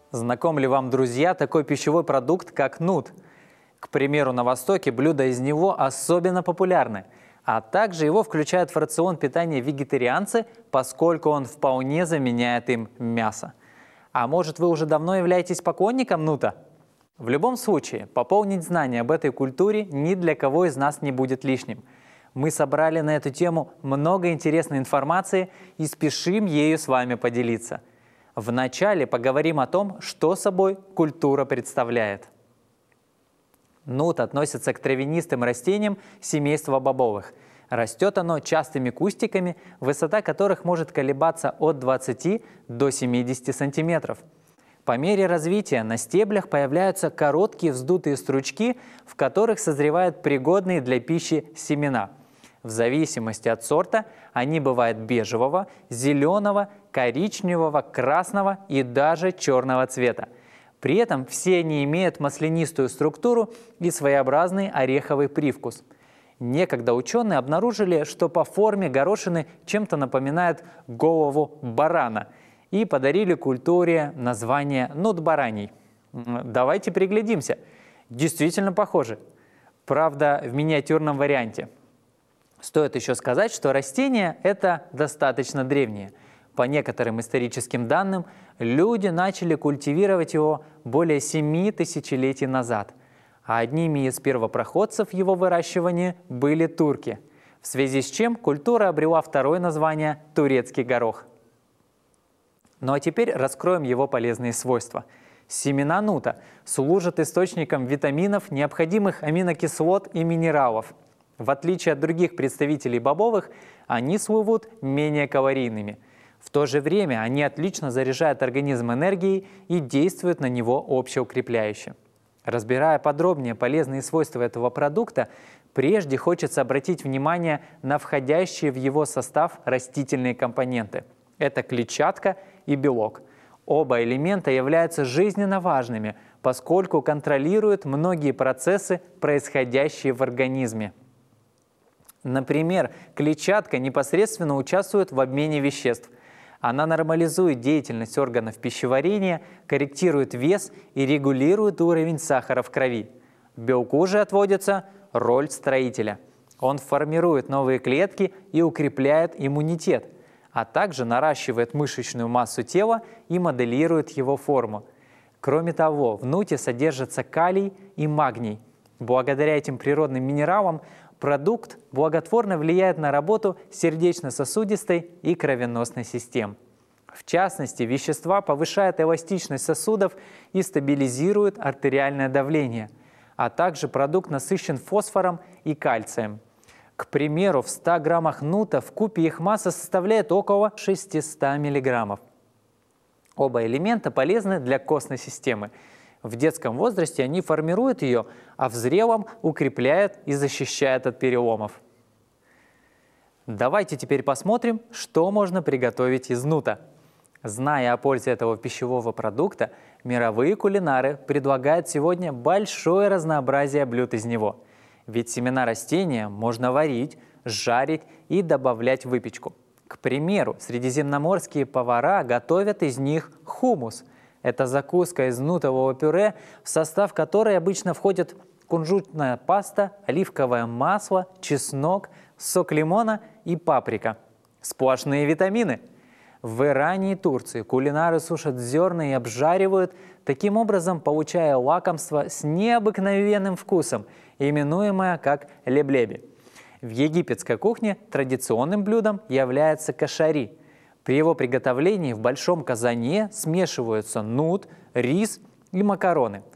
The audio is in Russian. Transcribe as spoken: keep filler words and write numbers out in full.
Знаком ли вам, друзья, такой пищевой продукт, как нут? К примеру, на Востоке блюда из него особенно популярны, а также его включают в рацион питания вегетарианцы, поскольку он вполне заменяет им мясо. А может, вы уже давно являетесь поклонником нута? В любом случае, пополнить знания об этой культуре ни для кого из нас не будет лишним. Мы собрали на эту тему много интересной информации и спешим ею с вами поделиться. Вначале поговорим о том, что собой культура представляет. Нут относится к травянистым растениям семейства бобовых. Растет оно частыми кустиками, высота которых может колебаться от двадцати до семидесяти сантиметров. По мере развития на стеблях появляются короткие вздутые стручки, в которых созревают пригодные для пищи семена. В зависимости от сорта они бывают бежевого, зеленого, коричневого, красного и даже черного цвета. При этом все они имеют маслянистую структуру и своеобразный ореховый привкус. Некогда ученые обнаружили, что по форме горошины чем-то напоминают голову барана, и подарили культуре название нут бараний. Давайте приглядимся. Действительно похожи. Правда, в миниатюрном варианте. Стоит еще сказать, что растение это достаточно древнее. По некоторым историческим данным, люди начали культивировать его более семи тысячелетий назад, а одними из первопроходцев его выращивания были турки, в связи с чем культура обрела второе название – турецкий горох. Ну а теперь раскроем его полезные свойства. Семена нута служат источником витаминов, необходимых аминокислот и минералов. В отличие от других представителей бобовых, они слывут менее калорийными. В то же время они отлично заряжают организм энергией и действуют на него общеукрепляюще. Разбирая подробнее полезные свойства этого продукта, прежде хочется обратить внимание на входящие в его состав растительные компоненты. Это клетчатка и белок. Оба элемента являются жизненно важными, поскольку контролируют многие процессы, происходящие в организме. Например, клетчатка непосредственно участвует в обмене веществ. Она нормализует деятельность органов пищеварения, корректирует вес и регулирует уровень сахара в крови. Белку же отводится роль строителя. Он формирует новые клетки и укрепляет иммунитет, а также наращивает мышечную массу тела и моделирует его форму. Кроме того, в нуте содержатся калий и магний. Благодаря этим природным минералам продукт благотворно влияет на работу сердечно-сосудистой и кровеносной систем. В частности, вещества повышают эластичность сосудов и стабилизируют артериальное давление, а также продукт насыщен фосфором и кальцием. К примеру, в ста граммах нута вкупе их масса составляет около шестисот миллиграммов. Оба элемента полезны для костной системы. В детском возрасте они формируют ее, а в зрелом укрепляют и защищают от переломов. Давайте теперь посмотрим, что можно приготовить из нута. Зная о пользе этого пищевого продукта, мировые кулинары предлагают сегодня большое разнообразие блюд из него. Ведь семена растения можно варить, жарить и добавлять в выпечку. К примеру, средиземноморские повара готовят из них хумус. Это закуска из нутового пюре, в состав которой обычно входят кунжутная паста, оливковое масло, чеснок, сок лимона и паприка. Сплошные витамины. В Иране и Турции кулинары сушат зерна и обжаривают, таким образом получая лакомство с необыкновенным вкусом, именуемое как леблеби. В египетской кухне традиционным блюдом является кашари. При его приготовлении в большом казане смешиваются нут, рис и макароны.